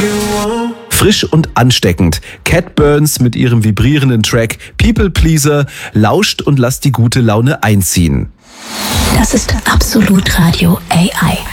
Frisch und ansteckend. Cat Burns mit ihrem vibrierenden Track People Pleaser lauscht und lasst die gute Laune einziehen. Das ist Absolut Radio AI.